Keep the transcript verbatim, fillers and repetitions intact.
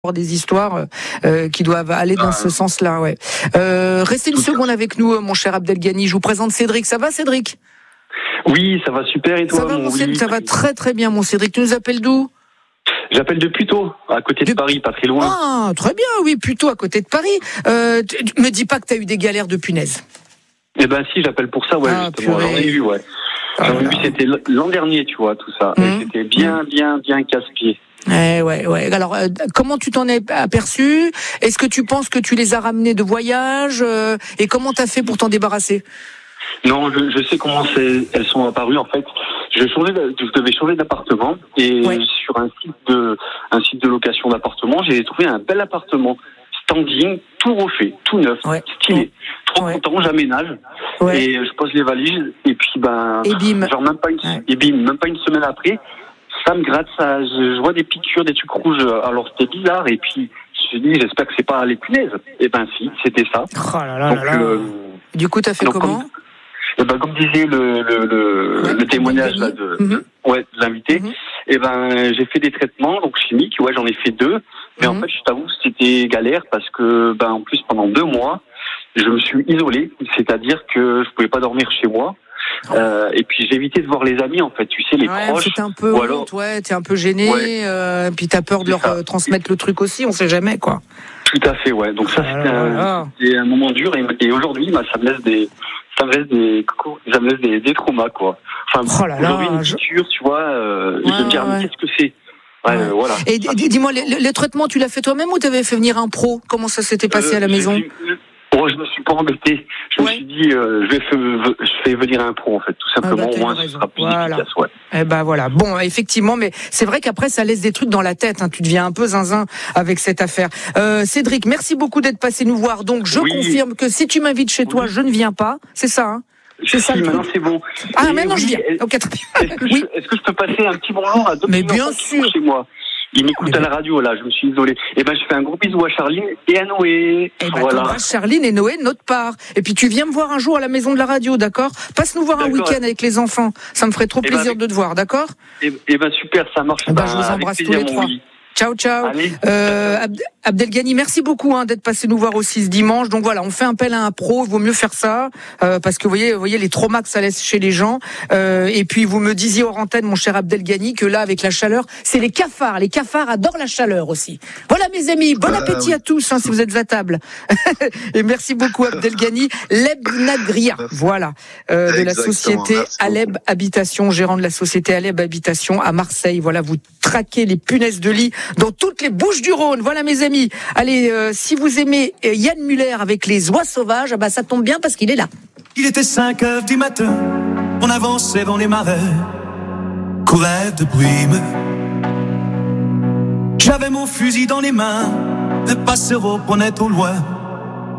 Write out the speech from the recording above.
des histoires euh, qui doivent aller dans ah, ce sens-là. Ouais. Euh, restez une seconde avec nous, mon cher Abdelghani. Je vous présente Cédric. Ça va, Cédric ? Oui, ça va super. Et toi, ça va, mon Cédric, ça va très très bien, mon Cédric. Tu nous appelles d'où ? J'appelle de Puteaux, à côté de, de Paris, pas très loin. Ah, très bien, oui, Puteaux, à côté de Paris. Euh, tu, tu me dis pas que tu as eu des galères de punaises. Eh ben si, j'appelle pour ça, ouais, ah, justement. J'en ai eu, ouais. J'en ai eu, c'était l'an dernier, tu vois, tout ça. Mmh. Et c'était bien, bien, bien casse-pied. Eh ouais, ouais. Alors, euh, comment tu t'en es aperçu ? Est-ce que tu penses que tu les as ramenés de voyage ? euh, Et comment t'as fait pour t'en débarrasser ? Non, je, je sais comment c'est, elles sont apparues. En fait, je, changeais, je devais changer d'appartement et ouais. sur un site de, un site de location d'appartement, j'ai trouvé un bel appartement standing, tout refait, tout neuf, ouais. stylé. Trop ouais. content, j'aménage ouais. et je pose les valises et puis ben, et bim. genre même pas une, ouais. et bim, même pas une semaine après. Ça me gratte, ça, je, je vois des piqûres, des trucs rouges. Alors c'était bizarre. Et puis je me dis, j'espère que c'est pas les punaises. Et ben si, c'était ça. Oh là là donc, là là. Euh, du coup, t'as fait donc, comment ? Et ben comme disait le le le, ouais, le témoignage là, de, mm-hmm. ouais, de l'invité. Mm-hmm. Et ben j'ai fait des traitements donc chimiques. Ouais, j'en ai fait deux. Mais mm-hmm. en fait, je t'avoue, c'était galère parce que ben en plus pendant deux mois, je me suis isolé. C'est-à-dire que je pouvais pas dormir chez moi. Euh, et puis j'ai évité de voir les amis en fait, tu sais, les ouais, proches. C'était un peu honte, alors... ouais, t'es un peu gêné, ouais. euh, puis t'as peur de leur euh, transmettre le truc aussi, on sait jamais quoi. Tout à fait, ouais. Donc ça c'était, ah, un, c'était un moment dur et, et aujourd'hui, bah, ça me laisse des, ça me laisse des, ça me laisse des, des traumas quoi. Enfin, oh là aujourd'hui là, une piqûre, je... tu vois, euh, ouais, je vais me dire ouais. mais qu'est-ce que c'est. Ouais, ouais. Euh, voilà. Et d- dis-moi, les, les traitements, tu l'as fait toi-même ou t'avais fait venir un pro ? Comment ça s'était passé euh, à la maison ? Bon, je me suis pas embêté. Je ouais. me suis dit, euh, je vais faire, je fais venir un pro en fait, tout simplement. Ah bah, au moins, ce sera plus voilà. efficace. Ouais. Eh ben voilà. Bon, effectivement, mais c'est vrai qu'après, ça laisse des trucs dans la tête. Hein. Tu deviens un peu zinzin avec cette affaire. Euh, Cédric, merci beaucoup d'être passé nous voir. Donc, je oui. confirme que si tu m'invites chez toi, oui. je ne viens pas. C'est ça. Hein. C'est ça. Si, maintenant, c'est bon. Ah, et maintenant, oui, je viens. Okay. Est-ce que, oui. je, est-ce que je peux passer un petit bonjour à deux mais bien sûr. chez moi? Il m'écoute à la radio, là, je me suis isolé. Et ben, je fais un gros bisou à Charline et à Noé. Et ben, voilà. Charline et Noé de notre part. Et puis, tu viens me voir un jour à la maison de la radio, d'accord ? Passe nous voir d'accord. un week-end avec les enfants. Ça me ferait trop et plaisir ben, de te voir, d'accord ? Et, et ben, super, ça marche. Et ben, je vous embrasse tous les trois. Oui. Ciao, ciao. Euh, Abd- Abdelghani, merci beaucoup hein, d'être passé nous voir aussi ce dimanche. Donc voilà, on fait appel à un pro. Il vaut mieux faire ça euh, parce que vous voyez, vous voyez les traumas que ça laisse chez les gens. Euh, et puis vous me disiez hors antenne, mon cher Abdelghani, que là, avec la chaleur, c'est les cafards. Les cafards adorent la chaleur aussi. Voilà, mes amis. Bon appétit euh, oui. à tous hein, si vous êtes à table. Et merci beaucoup, Abdelghani. Leb Nagria, voilà, euh, de la société Aleb Habitation, gérant de la société Aleb Habitation à Marseille. Voilà, vous traquez les punaises de lit dans toutes les Bouches-du-Rhône. Voilà, mes amis. Allez, euh, si vous aimez euh, Yann Muller avec les oies sauvages, ah bah, ça tombe bien parce qu'il est là. Il était cinq heures du matin, on avançait dans les marais, courait de brume. J'avais mon fusil dans les mains, le passereau prenait au loin